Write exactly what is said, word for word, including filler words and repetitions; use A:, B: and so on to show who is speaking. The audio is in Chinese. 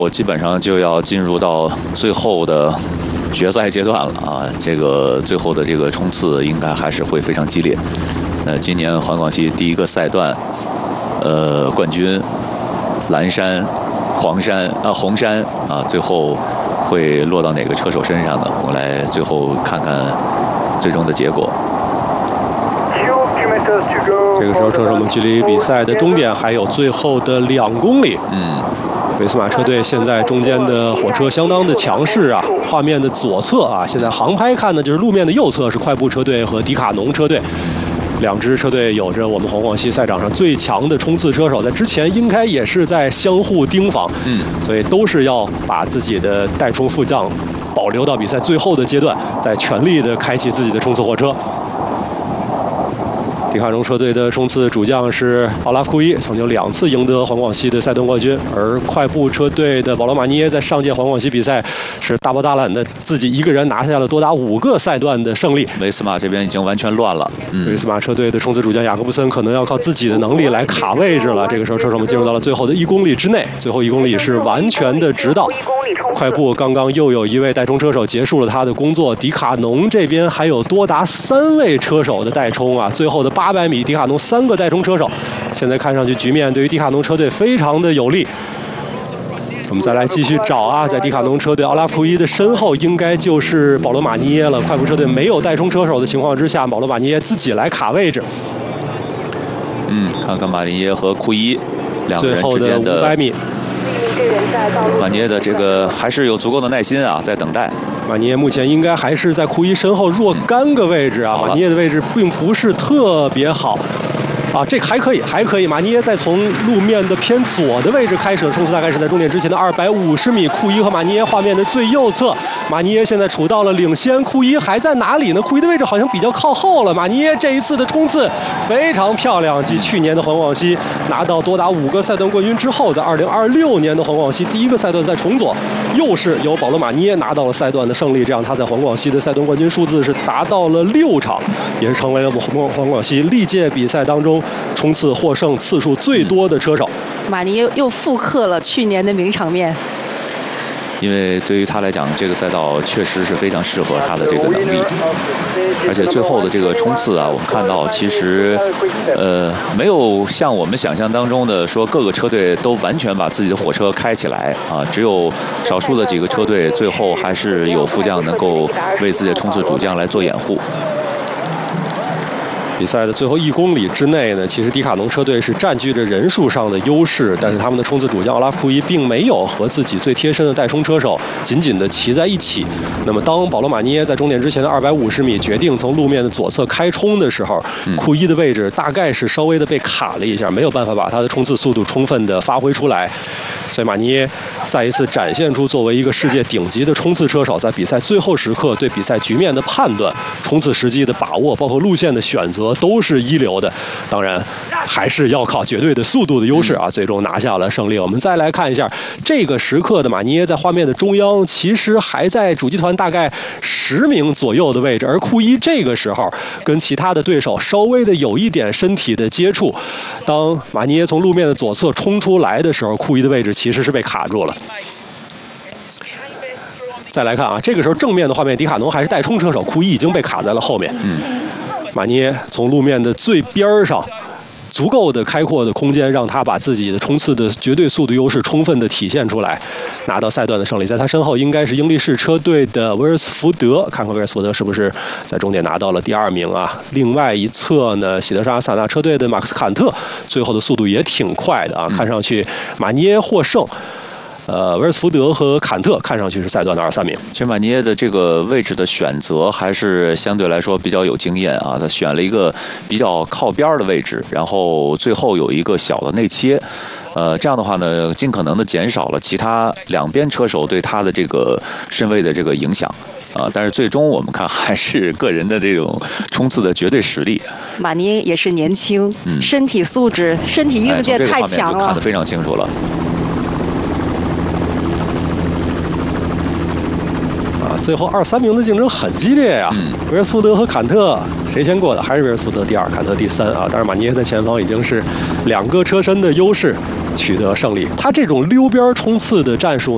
A: 我基本上就要进入到最后的决赛阶段了啊！这个最后的这个冲刺应该还是会非常激烈。呃，今年环广西第一个赛段，呃，冠军蓝山、黄山啊、红山啊，最后会落到哪个车手身上呢？我们来最后看看最终的结果。
B: 这个时候，车手们距离比赛的终点还有最后的两公里。
A: 嗯。
B: 维斯马车队现在中间的火车相当的强势啊，画面的左侧啊，现在航拍看的就是路面的右侧是快步车队和迪卡侬车队，两支车队有着我们环广西赛场上最强的冲刺车手，在之前应该也是在相互盯防，
A: 嗯，
B: 所以都是要把自己的带冲副将保留到比赛最后的阶段，再全力的开启自己的冲刺火车。迪卡侬车队的冲刺主将是奥拉夫库伊，曾经两次赢得环广西的赛段冠军。而快步车队的保罗马尼耶在上届环广西比赛是大包大揽的自己一个人拿下了多达五个赛段的胜利。
A: 维斯马这边已经完全乱了。
B: 嗯，维斯马车队的冲刺主将雅各布森可能要靠自己的能力来卡位置了。这个时候，车手们进入到了最后的一公里之内，最后一公里是完全的直道。快步刚刚又有一位带冲车手结束了他的工作，迪卡侬这边还有多达三位车手的带冲啊，最后的八百米，迪卡侬三个带冲车手，现在看上去局面对于迪卡侬车队非常的有利。我们再来继续找啊，在迪卡侬车队奥拉夫伊的身后，应该就是保罗马尼耶了。快步车队没有带冲车手的情况之下，保罗马尼耶自己来卡位置。
A: 嗯，看看马尼耶和库伊两个人之间的
B: 五百米。
A: 马尼耶的这个还是有足够的耐心啊，在等待。
B: 马尼耶目前应该还是在库伊身后若干个位置啊，马尼耶的位置并不是特别好。啊，这个还可以，还可以。马尼耶再从路面的偏左的位置开始的冲刺，大概是在终点之前的二百五十米。库伊和马尼耶画面的最右侧，马尼耶现在处到了领先，库伊还在哪里呢？库伊的位置好像比较靠后了。马尼耶这一次的冲刺非常漂亮，继去年的环广西拿到多达五个赛段冠军之后，在二零二六年的环广西第一个赛段再重左，又是由保罗马尼耶拿到了赛段的胜利，这样他在环广西的赛段冠军数字是达到了六场，也是成为了环广西历届比赛当中冲刺获胜次数最多的车手。
C: 马尼又复刻了去年的名场面，
A: 因为对于他来讲，这个赛道确实是非常适合他的这个能力，而且最后的这个冲刺啊，我们看到其实，呃，没有像我们想象当中的说各个车队都完全把自己的火车开起来啊，只有少数的几个车队最后还是有副将能够为自己的冲刺主将来做掩护。
B: 比赛的最后一公里之内呢，其实迪卡侬车队是占据着人数上的优势，但是他们的冲刺主将奥拉库伊并没有和自己最贴身的带冲车手紧紧的骑在一起。那么当保罗马尼耶在终点之前的二百五十米决定从路面的左侧开冲的时候，
A: 嗯、
B: 库伊的位置大概是稍微的被卡了一下，没有办法把他的冲刺速度充分的发挥出来。所以马尼耶再一次展现出作为一个世界顶级的冲刺车手，在比赛最后时刻对比赛局面的判断、冲刺时机的把握，包括路线的选择都是一流的。当然，还是要靠绝对的速度的优势啊，最终拿下了胜利。我们再来看一下这个时刻的马尼耶在画面的中央，其实还在主集团大概十名左右的位置，而库伊这个时候跟其他的对手稍微的有一点身体的接触。当马尼耶从路面的左侧冲出来的时候，库伊的位置其实是被卡住了。再来看啊，这个时候正面的画面，迪卡侬还是带冲车手，库伊已经被卡在了后面。
A: 嗯，
B: 马尼耶从路面的最边上，足够的开阔的空间，让他把自己的冲刺的绝对速度优势充分的体现出来，拿到赛段的胜利。在他身后应该是英力士车队的威尔斯福德，看看威尔斯福德是不是在终点拿到了第二名啊？另外一侧呢，喜德沙萨纳车队的马克斯坎特，最后的速度也挺快的啊，看上去马尼耶获胜。呃，威尔斯福德和坎特看上去是赛段的二三名。
A: 其实马尼耶的这个位置的选择还是相对来说比较有经验啊，他选了一个比较靠边的位置，然后最后有一个小的内切，呃，这样的话呢，尽可能的减少了其他两边车手对他的这个身位的这个影响。啊，但是最终我们看还是个人的这种冲刺的绝对实力。
C: 马尼也是年轻，嗯、身体素质、身体硬件太强了，
A: 哎、看得非常清楚了。
B: 最后二三名的竞争很激烈呀、啊，
A: 嗯、
B: 威尔斯福德和坎特谁先过的？还是威尔斯福德第二，坎特第三啊。当然马尼耶在前方已经是两个车身的优势取得胜利。他这种溜边冲刺的战术